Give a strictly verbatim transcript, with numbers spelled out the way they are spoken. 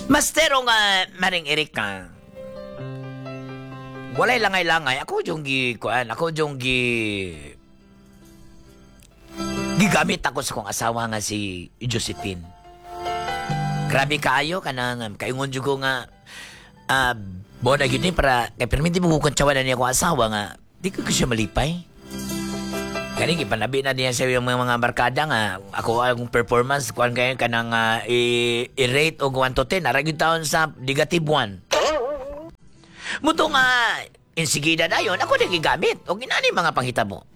Mastero nga maring Erika. Walay langay-langay. Ako yung gi... Kuan, ako yung gi... Gigamit ako sa kong asawa nga si Josephine. Grabe kaayo ka nang kaingon jud ko nga ah uh, bona gyud ni para kay perminti mo ko kuntsawan niya akong asawa nga di ko siya malipay. Kani gipanabi na diyan sa yung mga, mga barkada nga ako ang performance kuan kay kanang uh, i- i-rate og one to ten ara gyud taon sa negative one. Muto nga insigida dayon ako na gigamit og inani mga panghitabo.